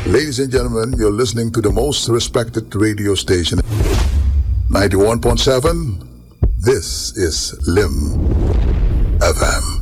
Ladies and gentlemen, you're listening to the most respected radio station, 91.7. This is Lim FM.